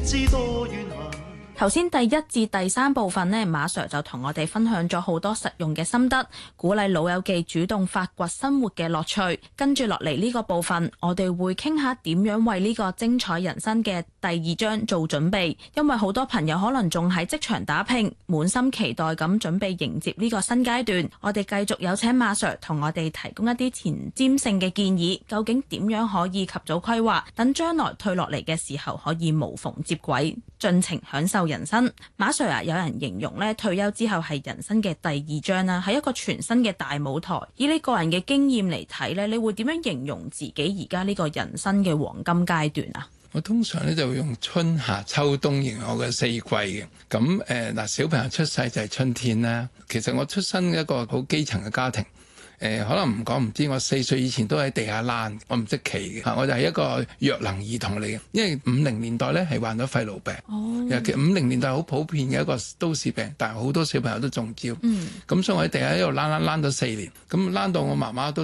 知多遠行。 頭先第一至第三部分呢，馬 Sir 就同我哋分享咗好多實用嘅心得，鼓勵老友記主動發掘生活嘅樂趣。跟住落嚟呢個部分，我哋會傾下點樣為呢個精彩人生嘅第二章做準備，因為好多朋友可能仲喺職場打拼，滿心期待咁準備迎接呢個新階段。我哋繼續有請馬 Sir 同我哋提供一啲前瞻性嘅建議，究竟點樣可以及早規劃，等將來退落嚟嘅時候可以無縫接軌，盡情享受人生。馬 Sir 啊，有人形容咧退休之後係人生嘅第二章啦，係一個全新嘅大舞台。以你個人嘅經驗嚟睇咧，你會點樣形容自己而家呢個人生嘅黃金階段啊？ 我通常咧就會用春夏秋冬形容我嘅四季嘅。咁嗱，小朋友出世就係春天啦。其實我出身一個好基層嘅家庭。可能唔講唔知，我4歲以前都喺地下躝，我唔識企嘅，我就係一個弱能兒童嚟嘅。因為50年代咧係患咗肺癆病，尤其50年代好普遍嘅一個都市病，但係好多小朋友都中招。咁所以我喺地下一路躝咗4年，咁躝到我媽媽都